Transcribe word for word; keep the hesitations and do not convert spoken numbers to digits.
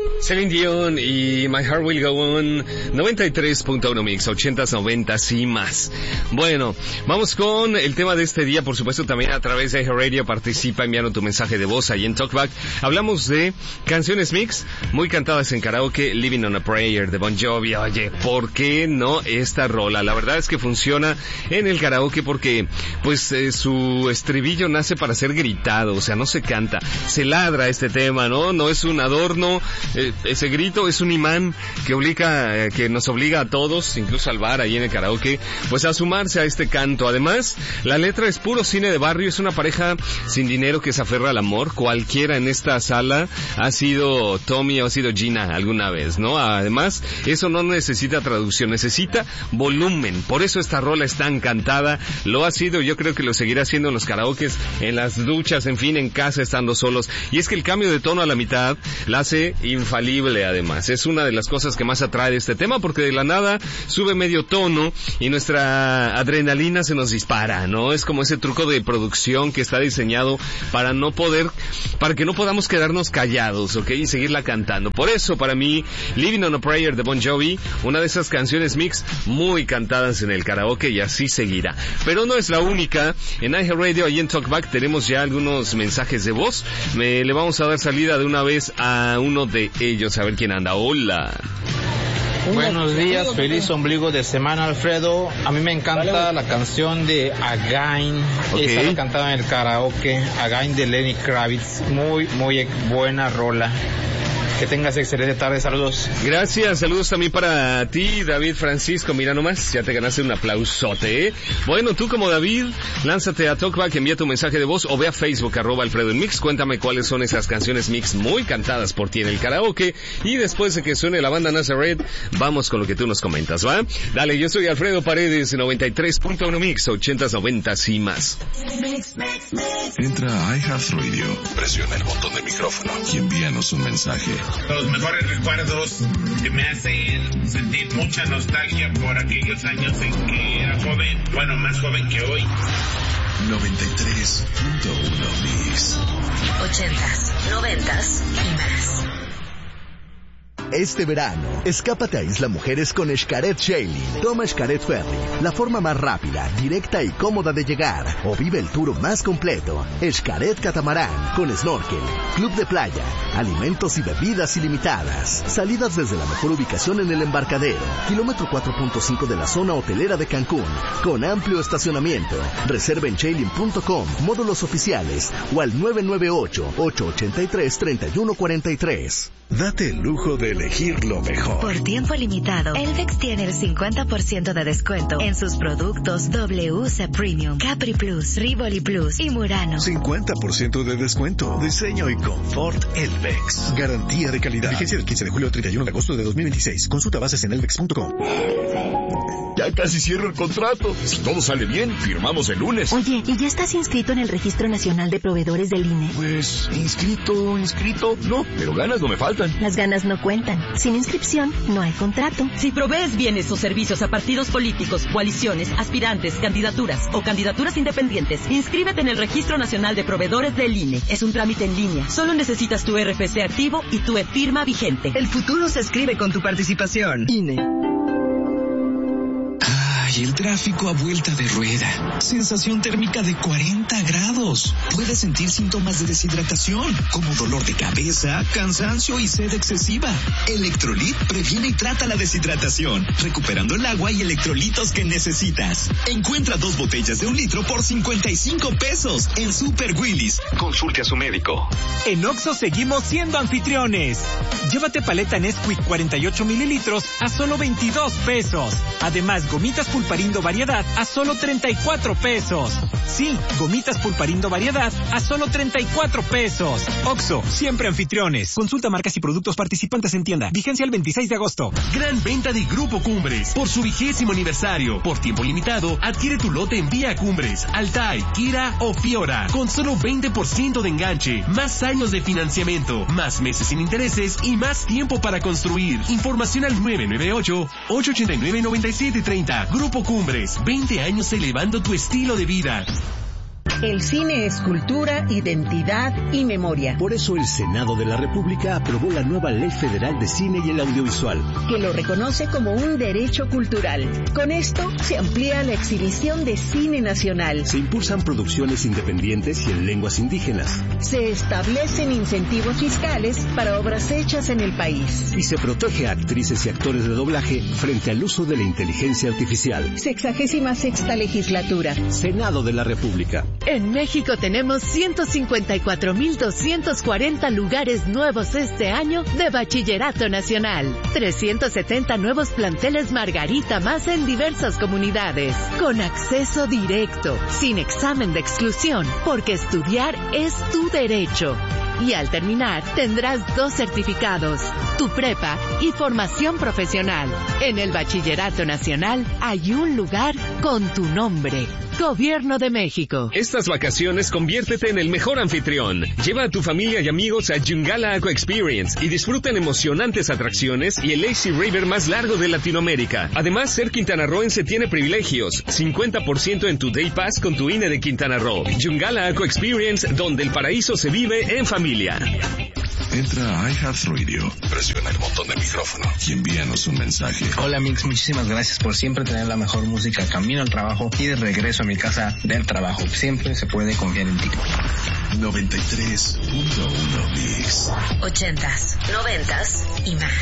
Celine Dion y My Heart Will Go On, noventa y tres punto uno Mix, ochentas, noventas y más. Bueno, vamos con el tema de este día, por supuesto también a través de iHeartRadio. Participa enviando tu mensaje de voz ahí en Talkback. Hablamos de canciones mix, muy cantadas en karaoke. Living on a Prayer de Bon Jovi. Oye, ¿por qué no esta rola? La verdad es que funciona en el karaoke porque pues eh, su estribillo nace para ser gritado, o sea, no se canta, se ladra este tema, ¿no? No es un adorno. Eh, ese grito es un imán que obliga, eh, que nos obliga a todos, incluso al bar ahí en el karaoke, pues a sumarse a este canto. Además, la letra es puro cine de barrio, es una pareja sin dinero que se aferra al amor. Cualquiera en esta sala ha sido Tommy o ha sido Gina alguna vez, ¿no? Además, eso no necesita traducción, necesita volumen. Por eso esta rola es tan cantada, lo ha sido, yo creo que lo seguirá haciendo en los karaokes, en las duchas, en fin, en casa estando solos. Y es que el cambio de tono a la mitad la hace infalible. Además, es una de las cosas que más atrae de este tema, porque de la nada sube medio tono y nuestra adrenalina se nos dispara, ¿no? Es como ese truco de producción que está diseñado para no poder, para que no podamos quedarnos callados, ¿ok? Y seguirla cantando. Por eso, para mí, Living on a Prayer de Bon Jovi, una de esas canciones mix muy cantadas en el karaoke, y así seguirá. Pero no es la única. En iHeartRadio y en Talkback tenemos ya algunos mensajes de voz. Me, le vamos a dar salida de una vez a uno de ellos, a ver quién anda. Hola. Buenos días, feliz ombligo de semana, Alfredo. A mí me encanta la canción de Again. Okay. Esa la cantaba en el karaoke. Again de Lenny Kravitz. Muy, muy buena rola. Que tengas excelente tarde, saludos. Gracias, saludos también para ti, David Francisco. Mira nomás, ya te ganaste un aplausote, ¿eh? Bueno, tú como David, lánzate a Talkback, envía tu mensaje de voz o ve a Facebook, arroba Alfredo en Mix. Cuéntame cuáles son esas canciones mix muy cantadas por ti en el karaoke. Y después de que suene la banda Nazareth, vamos con lo que tú nos comentas, ¿va? Dale, yo soy Alfredo Paredes, noventa y tres punto uno Mix, ochentas, noventas y más. Entra a iHeartRadio, presiona el botón de micrófono y envíanos un mensaje. Los mejores recuerdos que me hacen sentir mucha nostalgia por aquellos años en que era joven, bueno, más joven que hoy. noventa y tres punto uno Mix. Ochentas, noventas y más. Este verano, escápate a Isla Mujeres con Xcaret Sailing. Toma Xcaret Ferry, la forma más rápida, directa y cómoda de llegar. O vive el tour más completo. Xcaret Catamarán, con snorkel, club de playa, alimentos y bebidas ilimitadas. Salidas desde la mejor ubicación en el embarcadero. Kilómetro cuatro punto cinco de la zona hotelera de Cancún, con amplio estacionamiento. Reserva en sailing punto com, módulos oficiales, o al nueve nueve ocho, ocho ocho tres, tres uno cuatro tres. Date el lujo de elegir lo mejor. Por tiempo limitado, Elvex tiene el cincuenta por ciento de descuento en sus productos W C Premium, Capri Plus, Rivoli Plus y Murano. cincuenta por ciento de descuento. Diseño y confort Elvex. Garantía de calidad. Vigencia del quince de julio al treinta y uno de agosto de dos mil veintiséis. Consulta bases en elvex punto com. Ya casi cierro el contrato. Si todo sale bien, firmamos el lunes. Oye, ¿y ya estás inscrito en el Registro Nacional de Proveedores del I N E? Pues, inscrito, inscrito, no, pero ganas no me faltan. Las ganas no cuentan. Sin inscripción, no hay contrato. Si provees bienes o servicios a partidos políticos, coaliciones, aspirantes, candidaturas o candidaturas independientes, inscríbete en el Registro Nacional de Proveedores del I N E. Es un trámite en línea. Solo necesitas tu R F C activo y tu e-firma vigente. El futuro se escribe con tu participación. I N E. Y el tráfico a vuelta de rueda. Sensación térmica de cuarenta grados. Puedes sentir síntomas de deshidratación, como dolor de cabeza, cansancio y sed excesiva. Electrolit previene y trata la deshidratación, recuperando el agua y electrolitos que necesitas. Encuentra dos botellas de un litro por cincuenta y cinco pesos en Super Willis. Consulte a su médico. En Oxxo seguimos siendo anfitriones. Llévate paleta Nesquik cuarenta y ocho mililitros a solo veintidós pesos. Además, gomitas Pulparindo Variedad a solo treinta y cuatro pesos. Sí, gomitas Pulparindo Variedad a solo treinta y cuatro pesos. Oxxo, siempre anfitriones. Consulta marcas y productos participantes en tienda. Vigencia el veintiséis de agosto. Gran venta de Grupo Cumbres. Por su vigésimo aniversario. Por tiempo limitado, adquiere tu lote en Vía Cumbres, Altai, Kira o Fiora. Con solo veinte por ciento de enganche. Más años de financiamiento. Más meses sin intereses y más tiempo para construir. Información al nueve nueve ocho, ocho ocho nueve, nueve siete tres cero. Grupo Cumbres, veinte años elevando tu estilo de vida. El cine es cultura, identidad y memoria. Por eso el Senado de la República aprobó la nueva Ley Federal de Cine y el Audiovisual, que lo reconoce como un derecho cultural. Con esto se amplía la exhibición de cine nacional. Se impulsan producciones independientes y en lenguas indígenas. Se establecen incentivos fiscales para obras hechas en el país. Y se protege a actrices y actores de doblaje frente al uso de la inteligencia artificial. Sexagésima sexta legislatura. Senado de la República. En México tenemos ciento cincuenta y cuatro mil doscientos cuarenta lugares nuevos este año de Bachillerato Nacional. trescientos setenta nuevos planteles Margarita más en diversas comunidades. Con acceso directo, sin examen de exclusión, porque estudiar es tu derecho. Y al terminar, tendrás dos certificados, tu prepa y formación profesional. En el Bachillerato Nacional hay un lugar con tu nombre. Gobierno de México. Estas vacaciones conviértete en el mejor anfitrión. Lleva a tu familia y amigos a Yungala Aqua Experience y disfruten emocionantes atracciones y el Lazy River más largo de Latinoamérica. Además, ser quintanarroense tiene privilegios. cincuenta por ciento en tu Day Pass con tu I N E de Quintana Roo. Yungala Aqua Experience, donde el paraíso se vive en familia. Entra a iHeartRadio, presiona el botón de micrófono y envíanos un mensaje. Hola Mix, muchísimas gracias por siempre tener la mejor música camino al trabajo y de regreso a mi casa del trabajo. Siempre se puede confiar en ti. noventa y tres punto uno Mix. Ochentas, noventas y más.